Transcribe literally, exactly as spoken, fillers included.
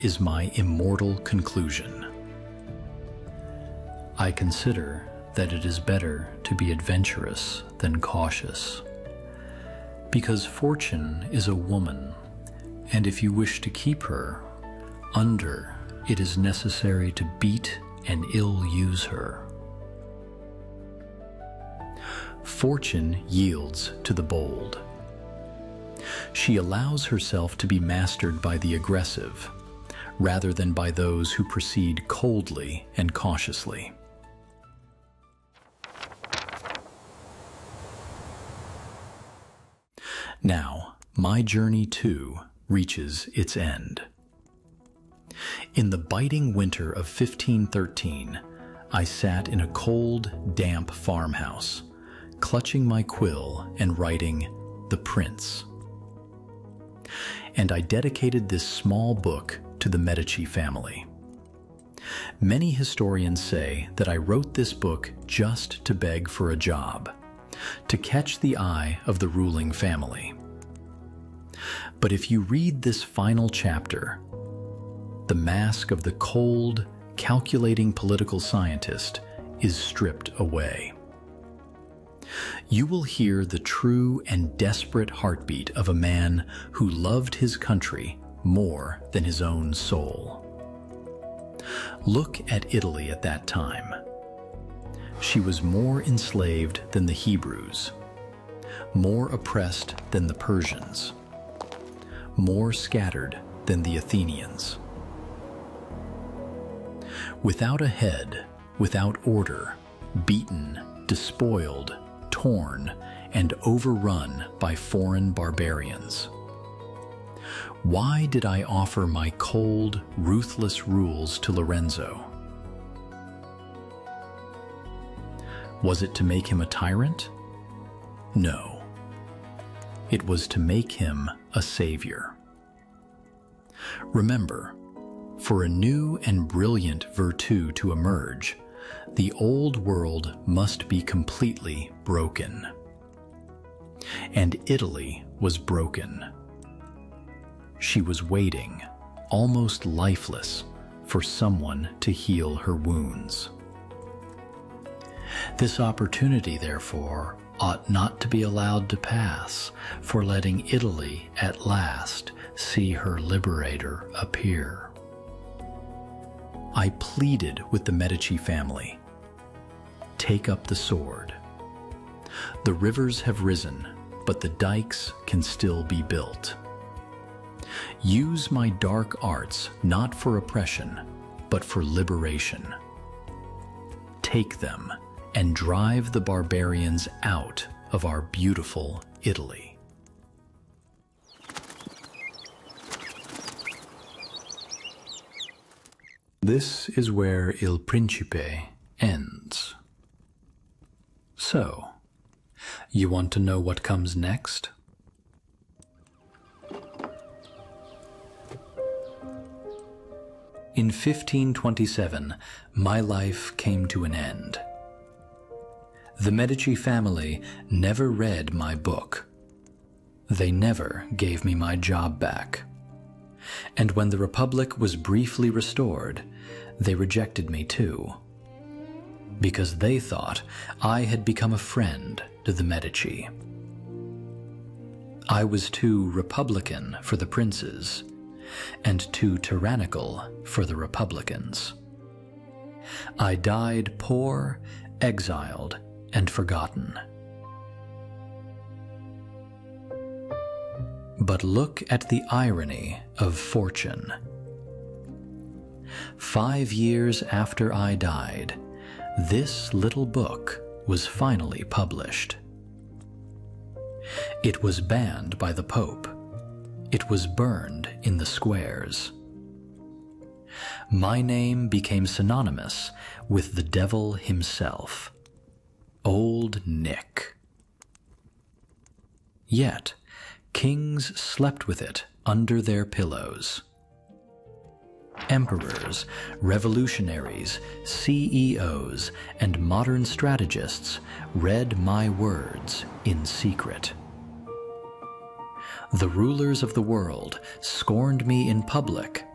is my immortal conclusion. I consider that it is better to be adventurous than cautious, because fortune is a woman, and if you wish to keep her under, it is necessary to beat and ill-use her. Fortune yields to the bold. She allows herself to be mastered by the aggressive, rather than by those who proceed coldly and cautiously. Now, my journey too reaches its end. In the biting winter of fifteen thirteen, I sat in a cold, damp farmhouse, clutching my quill and writing The Prince. And I dedicated this small book to the Medici family. Many historians say that I wrote this book just to beg for a job, to catch the eye of the ruling family. But if you read this final chapter, the mask of the cold, calculating political scientist is stripped away. You will hear the true and desperate heartbeat of a man who loved his country more than his own soul. Look at Italy at that time. She was more enslaved than the Hebrews, more oppressed than the Persians, more scattered than the Athenians. Without a head, without order, beaten, despoiled, torn, and overrun by foreign barbarians. Why did I offer my cold, ruthless rules to Lorenzo? Was it to make him a tyrant? No. It was to make him a savior. Remember, for a new and brilliant virtue to emerge, the old world must be completely broken. And Italy was broken. She was waiting, almost lifeless, for someone to heal her wounds. This opportunity, therefore, ought not to be allowed to pass for letting Italy at last see her liberator appear. I pleaded with the Medici family, take up the sword. The rivers have risen, but the dikes can still be built. Use my dark arts not for oppression, but for liberation. Take them and drive the barbarians out of our beautiful Italy. This is where Il Principe ends. So, you want to know what comes next? In fifteen twenty-seven, my life came to an end. The Medici family never read my book. They never gave me my job back. And when the Republic was briefly restored, they rejected me too, because they thought I had become a friend to the Medici. I was too Republican for the princes, and too tyrannical for the Republicans. I died poor, exiled, and forgotten. But look at the irony of fortune. Five years after I died, this little book was finally published. It was banned by the Pope. It was burned in the squares. My name became synonymous with the devil himself, Old Nick. Yet, kings slept with it under their pillows. Emperors, revolutionaries, C E Os, and modern strategists read my words in secret. The rulers of the world scorned me in public